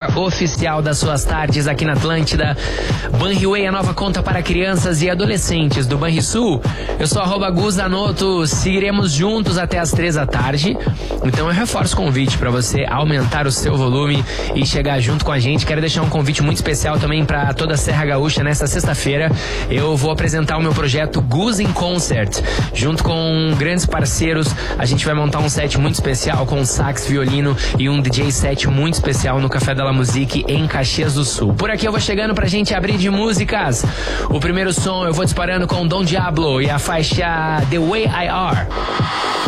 oficial das suas tardes aqui na Atlântida. Banriway, a nova conta para crianças e adolescentes do Banrisul. Eu sou @Guzanoto, seguiremos juntos até as 3 da tarde. Então eu reforço o convite para você aumentar o seu volume e chegar junto com a gente. Quero deixar um convite muito especial também para toda a Serra Gaúcha. Nesta sexta-feira eu vou apresentar o meu projeto Guz in Concert, junto com grandes parceiros. A gente vai montar um set muito especial com sax, violino e um DJ set muito especial no Café da La Musique em Caxias do Sul. Por aqui eu vou chegando pra gente abrir de músicas. O primeiro som eu vou disparando com Don Diablo e a faixa The Way I Are.